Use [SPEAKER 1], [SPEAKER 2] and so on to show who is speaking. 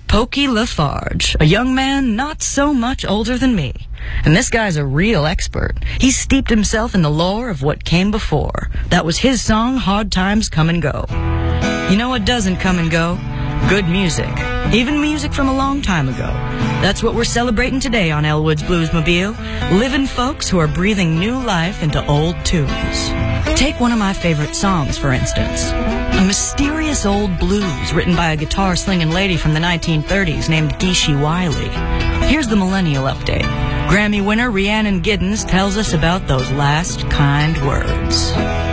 [SPEAKER 1] Pokey Lafarge, a young man not so much older than me. And this guy's a real expert. He steeped himself in the lore of what came before. That was his song, Hard Times Come and Go. You know what doesn't come and go? Good music. Even music from a long time ago. That's what we're celebrating today on Elwood's Bluesmobile. Living folks who are breathing new life into old tunes. Take one of my favorite songs, for instance. A mysterious old blues written by a guitar-slinging lady from the 1930s named Geeshie Wiley. Here's the Millennial Update. Grammy winner Rhiannon Giddens tells us about those last kind words.